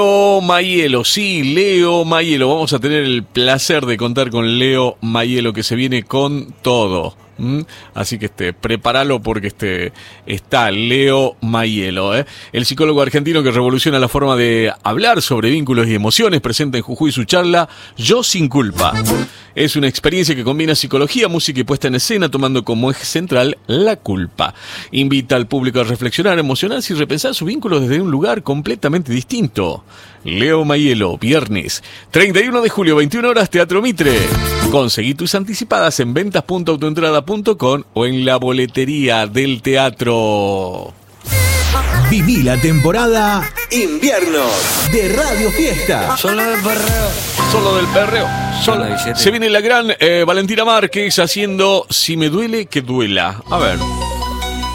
Leo Maielo, sí, Leo Maielo. Vamos a tener el placer de contar con Leo Maielo, que se viene con todo. Así que prepáralo porque está Leo Maielo, el psicólogo argentino que revoluciona la forma de hablar sobre vínculos y emociones. Presenta en Jujuy su charla Yo sin culpa. Es una experiencia que combina psicología, música y puesta en escena, tomando como eje central la culpa. Invita al público a reflexionar, emocionarse y repensar sus vínculos desde un lugar completamente distinto. Leo Maielo, viernes 31 de julio, 21 horas, Teatro Mitre. Conseguí tus anticipadas en ventas.autoentrada.com o en la boletería del teatro. Viví la temporada invierno de Radio Fiesta. Solo del perreo. Solo del perreo. Se viene la gran Valentina Márquez haciendo Si me duele, que duela. A ver.